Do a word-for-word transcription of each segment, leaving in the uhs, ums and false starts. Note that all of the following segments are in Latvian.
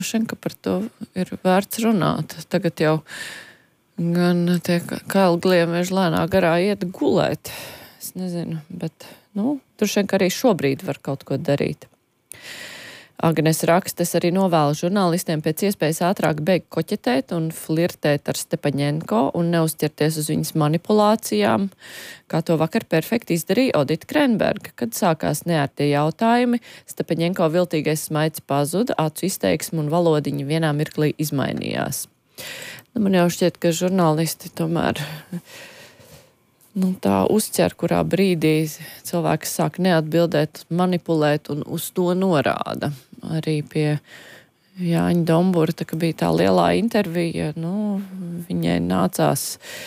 Šen, ka par to ir vērts runāt. Tagad jau gan tie kailgliemeži lēnā garā iet gulēt. Es nezinu, bet, nu, tur šen, ka arī šobrīd var kaut ko darīt. Agnes raksta, es arī novēlu žurnālistiem pēc iespējas ātrāk beigt koķetēt un flirtēt ar Stepaņenko un neuzķerties uz viņas manipulācijām, kā to vakar perfekti izdarīja Odita Krenberga, kad sākās neērtie jautājumi. Stepaņenko viltīgais smaids pazuda, acu izteiksme un valodiņa vienā mirklī izmainījās. Nu, man jau šķiet, ka žurnālisti tomēr nu, tā uzķer, kurā brīdī cilvēks sāk neatbildēt, manipulēt un uz to norāda. Arī pie Jāņa Dombura, tā, ka bija tā lielā intervija, nu, viņai nācās,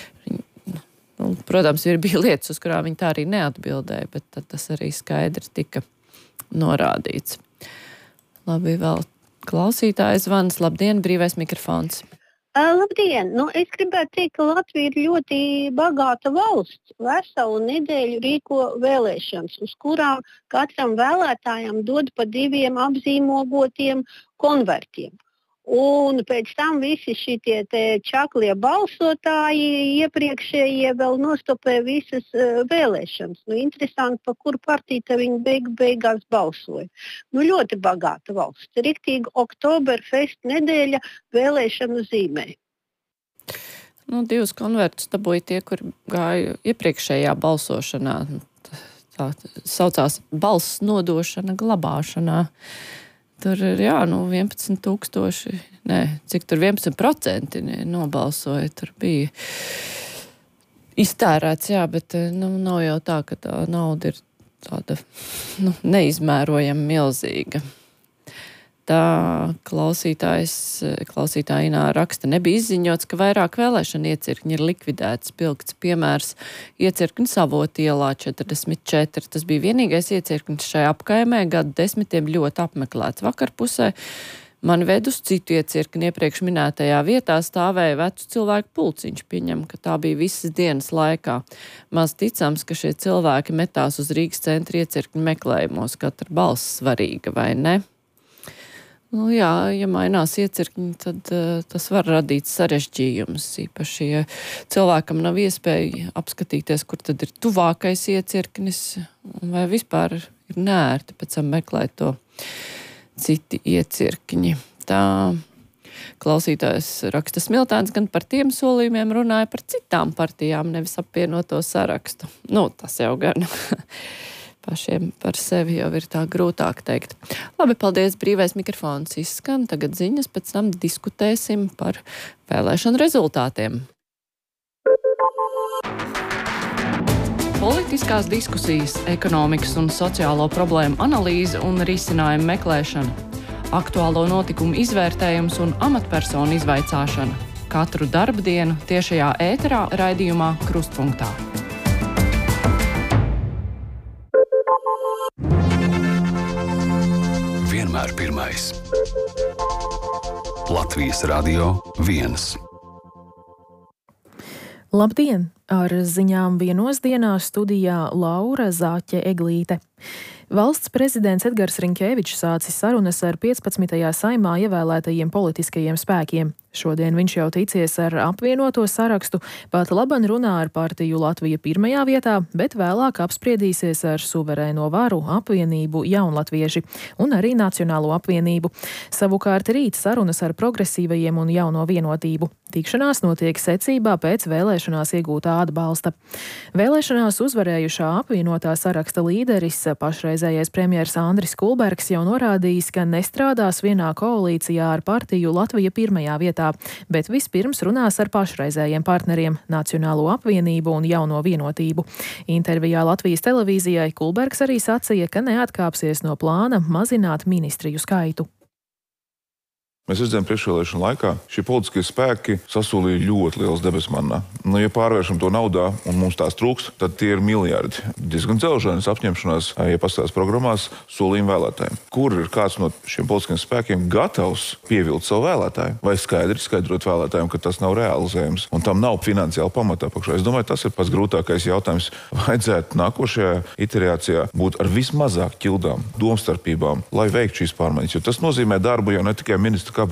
nu, protams, ir bija lietas, uz kurām viņa tā arī neatbildēja, bet tad tas arī skaidri tika norādīts. Labi, vēl klausītājs zvans. Labdien, brīvais mikrofons. Labdien! Nu, es gribētu teikt, ka Latvija ir ļoti bagāta valsts. Veselu nedēļu rīko vēlēšanas, uz kurām katram vēlētājam dod pa diviem apzīmogotiem konvertiem. Un pēc tam visi šitie te čaklie balsotāji iepriekšējie vēl nostopē visas uh, vēlēšanas. Nu, interesanti, pa kuru partiju te viņi beig, beigās balsoja. Nu, ļoti bagāta valsts. Riktīgi Oktoberfest nedēļa vēlēšanu zīmē. Nu, divus konvertus dabūja tie, kur gāja iepriekšējā balsošanā. Tā saucās balss nodošana glabāšanā. Tur ir, jā, nu, vienpadsmit tūkstoši, nē, cik tur vienpadsmit procenti nobalsoja, tur bija iztērēts, jā, bet, nu, nav jau tā, ka tā nauda ir tāda, nu, neizmērojama milzīga. Tā klausītājs, klausītāja Inā raksta, nebija izziņots, ka vairāk vēlēšana iecirkņi ir likvidēts. Pilkts piemērs iecirkņu Savot ielā četrdesmit četri. Tas bija vienīgais iecirkņis šajā apkaimē, gadu desmitiem ļoti apmeklēts. Vakarpusē man ved uz citu iecirkni iepriekš minētajā vietā stāvēja vecu cilvēku pulciņš. Pieņem, ka tā bija visas dienas laikā. Maz ticams, ka šie cilvēki metās uz Rīgas centra iecirkņu meklējumos. Katra balss svarīga, vai ne? Nu jā, ja mainās iecirkņi, tad uh, tas var radīt sarežģījumus. Īpaši, ja cilvēkam nav iespēja apskatīties, kur tad ir tuvākais iecirknis, vai vispār ir neērti pēc tam meklēt to citi iecirkņi. Tā klausītājs raksta Smiltēns gan par tiem solījumiem runāja par citām partijām, nevis apvienoto sarakstu. Nu, tas jau gan. Pašiem par sevi jau ir tā grūtāk teikt. Labi, paldies, brīvais mikrofons izskan. Tagad ziņas, pēc tam diskutēsim par vēlēšanu rezultātiem. Politiskās diskusijas, ekonomikas un sociālo problēmu analīze un risinājumu meklēšana. Aktuālo notikumu izvērtējums un amatpersonu izvaicāšana. Katru darbdienu tiešajā ēterā raidījumā Krustpunktā. Vienmēr pirmais. Latvijas Radio viens. Labdien! Ar ziņām vienos dienās studijā Laura Zāķe Eglīte. Valsts prezidents Edgars Riņkevičs sācis sarunas ar piecpadsmitajā saimā ievēlētajiem politiskajiem spēkiem. Šodien viņš jau ticies ar apvienoto sarakstu, pat laban runā ar partiju Latvija pirmajā vietā, bet vēlāk apspriedīsies ar suverēno varu, apvienību Jaunlatvieši un arī Nacionālo apvienību. Savukārt rīt sarunas ar progresīvajiem un Jauno vienotību. Tikšanās notiek secībā pēc vēlēšanās iegūtā atbalsta. Vēlēšanās uzvarējušā apvienotā saraksta līderis, pašreizējais premjers Andris Kulbergs jau norādījis, ka nestrādās vienā koalīcijā ar partiju Latvija pirmajā vietā, bet vispirms runās ar pašreizējiem partneriem Nacionālo apvienību un Jauno vienotību. Intervijā Latvijas televīzijai Kulbergs arī sacīja, ka neatkāpsies no plāna mazināt ministriju skaitu. Mēs redzējām priekšvēlēšanu laikā, šie politiskie spēki sasolīja ļoti liels debesu mannā. Nu, ja pārvēršam to naudā un mums tās trūks, tad tie ir miljardi. Diezgan dzelžainas apņemšanās, ja pastāstās programmās, solījumi vēlētājiem. Kur ir kāds no šiem politiskiem spēkiem gatavs pievilt savu vēlētāju? Vai skaidri skaidrot vēlētājiem, ka tas nav realizējams un tam nav finansiāli pamatā pakšā? Es domāju, tas ir pats grūtākais jautājums. Vajadzētu nākošajā iterācijā būt ar vismazāk ķildām, domstarpībām, lai veiktu šīs pārmaiņas. Jo tas nozīmē darbu jau ne tikai ministru